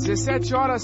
17 horas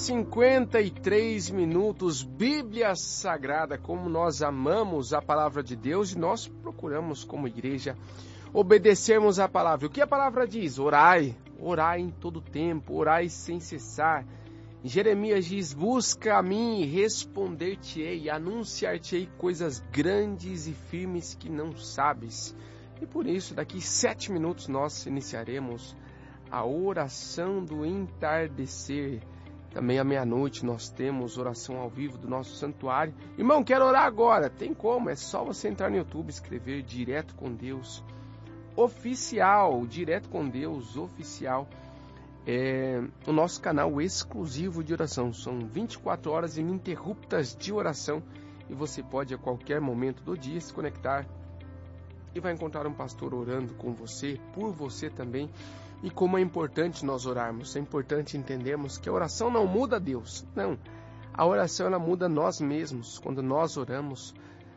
53 minutos, Bíblia Sagrada, como nós amamos a palavra de Deus e nós procuramos como igreja obedecermos a palavra. O que a palavra diz? Orai, orai em todo tempo, orai sem cessar. Jeremias diz, busca a mim e responder-te-ei, anunciar-te-ei coisas grandes e firmes que não sabes. E por isso, daqui 7 minutos nós iniciaremos a oração do entardecer. Também à meia-noite nós temos oração ao vivo do nosso santuário. Irmão, quero orar agora? Tem como, é só você entrar no YouTube, escrever Direto com Deus Oficial, Direto com Deus Oficial. É o nosso canal exclusivo de oração. São 24 horas ininterruptas de oração e você pode a qualquer momento do dia se conectar e vai encontrar um pastor orando com você, por você também. E como é importante nós orarmos, é importante entendermos que a oração não muda Deus, não. A oração ela muda nós mesmos. Quando nós oramos,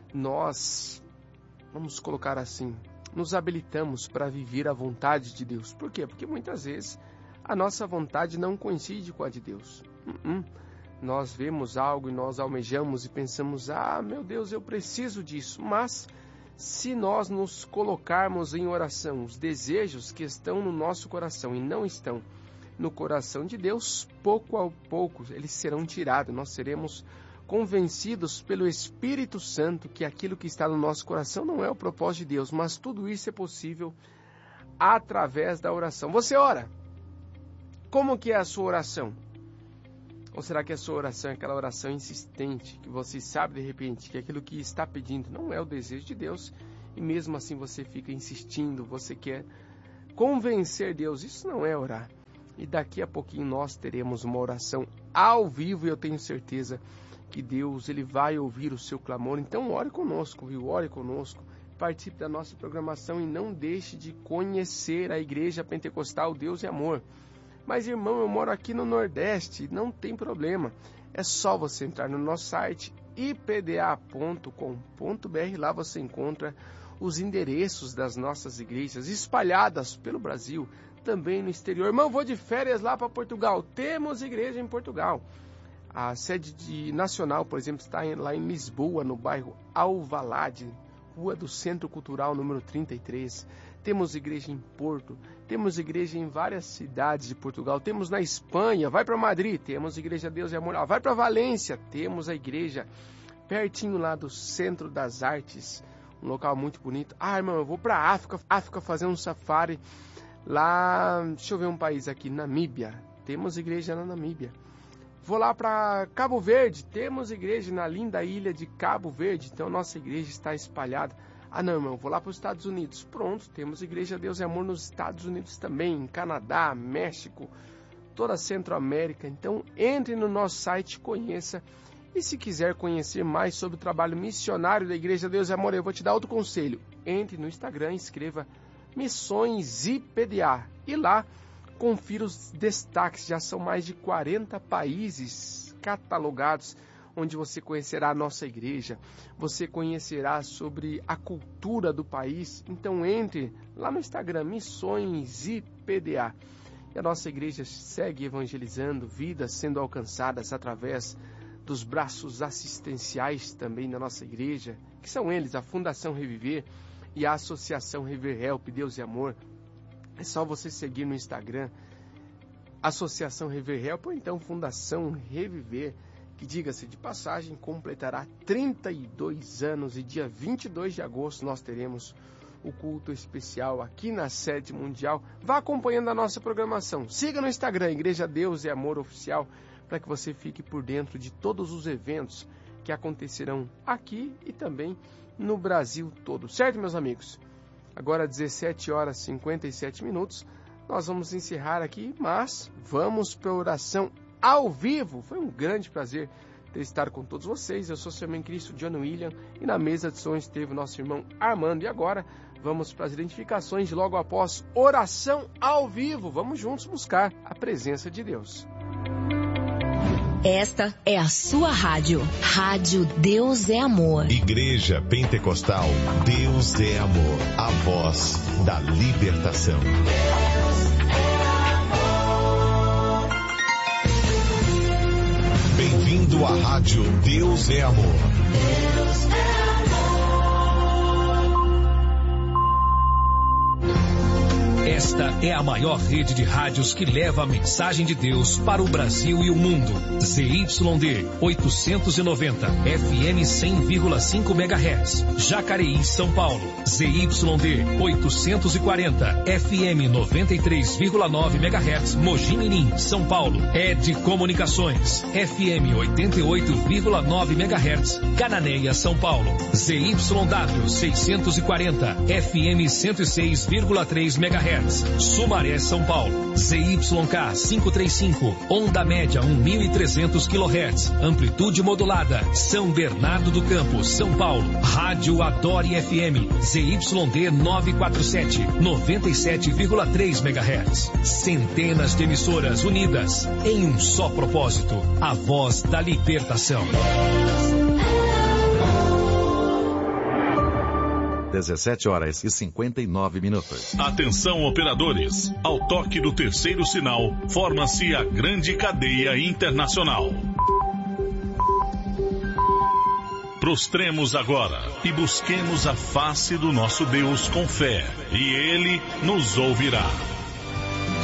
nós, vamos colocar assim, nos habilitamos para viver a vontade de Deus. Por quê? Porque muitas vezes a nossa vontade não coincide com a de Deus. Nós vemos algo e nós almejamos e pensamos, meu Deus, eu preciso disso, mas se nós nos colocarmos em oração, os desejos que estão no nosso coração e não estão no coração de Deus, pouco a pouco eles serão tirados. Nós seremos convencidos pelo Espírito Santo que aquilo que está no nosso coração não é o propósito de Deus, mas tudo isso é possível através da oração. Você ora? Como que é a sua oração? Ou será que a sua oração é aquela oração insistente, que você sabe de repente que aquilo que está pedindo não é o desejo de Deus, e mesmo assim você fica insistindo, você quer convencer Deus? Isso não é orar. E daqui a pouquinho nós teremos uma oração ao vivo e eu tenho certeza que Deus ele vai ouvir o seu clamor. Então ore conosco, viu? Ore conosco, participe da nossa programação e não deixe de conhecer a Igreja Pentecostal Deus e Amor. Mas, irmão, eu moro aqui no Nordeste, não tem problema. É só você entrar no nosso site, ipda.com.br. Lá você encontra os endereços das nossas igrejas espalhadas pelo Brasil, também no exterior. Irmão, vou de férias lá para Portugal. Temos igreja em Portugal. A sede nacional, por exemplo, está lá em Lisboa, no bairro Alvalade, Rua do Centro Cultural, número 33. Temos igreja em Porto, temos igreja em várias cidades de Portugal, temos na Espanha, vai para Madrid, temos igreja Deus e Amor, vai para Valência, temos a igreja pertinho lá do Centro das Artes, um local muito bonito. Irmão, eu vou para a África fazer um safari lá, deixa eu ver um país aqui, Namíbia, temos igreja na Namíbia. Vou lá para Cabo Verde, temos igreja na linda ilha de Cabo Verde, então nossa igreja está espalhada. Não, irmão, vou lá para os Estados Unidos. Pronto, temos Igreja Deus e Amor nos Estados Unidos também, em Canadá, México, toda a Centro-América. Então, entre no nosso site, conheça. E se quiser conhecer mais sobre o trabalho missionário da Igreja Deus e Amor, eu vou te dar outro conselho. Entre no Instagram, escreva Missões IPDA. E lá, confira os destaques. Já são mais de 40 países catalogados, onde você conhecerá a nossa igreja, você conhecerá sobre a cultura do país. Então entre lá no Instagram, Missões IPDA. E a nossa igreja segue evangelizando, vidas sendo alcançadas através dos braços assistenciais também da nossa igreja, que são eles, a Fundação Reviver e a Associação Reviver Help, Deus e Amor. É só você seguir no Instagram, Associação Reviver Help ou então Fundação Reviver, que, diga-se de passagem, completará 32 anos e dia 22 de agosto nós teremos o culto especial aqui na sede mundial. Vá acompanhando a nossa programação. Siga no Instagram, Igreja Deus e Amor Oficial, para que você fique por dentro de todos os eventos que acontecerão aqui e também no Brasil todo. Certo, meus amigos? Agora 17 horas e 57 minutos. Nós vamos encerrar aqui, mas vamos para a oração ao vivo. Foi um grande prazer estar com todos vocês. Eu sou seu irmão em Cristo, John William, e na mesa de som esteve o nosso irmão Armando. E agora vamos para as identificações de logo após oração ao vivo. Vamos juntos buscar a presença de Deus. Esta é a sua rádio. Rádio Deus é Amor. Igreja Pentecostal Deus é Amor. A voz da libertação. sua rádio Deus é Amor. Deus é Esta é a maior rede de rádios que leva a mensagem de Deus para o Brasil e o mundo. ZYD 890, FM 100,5 MHz. Jacareí, São Paulo. ZYD 840, FM 93,9 MHz. Mogi Mirim, São Paulo. ED Comunicações, FM 88,9 MHz. Cananéia, São Paulo. ZYW 640, FM 106,3 MHz. Sumaré, São Paulo. ZYK 535, onda média 1.300 kHz, amplitude modulada. São Bernardo do Campo, São Paulo. Rádio Adore FM, ZYD 947, 97,3 MHz. Centenas de emissoras unidas em um só propósito: a voz da libertação. 17h59. Atenção, operadores. Ao toque do terceiro sinal, forma-se a grande cadeia internacional. Prostremos agora e busquemos a face do nosso Deus com fé, e Ele nos ouvirá.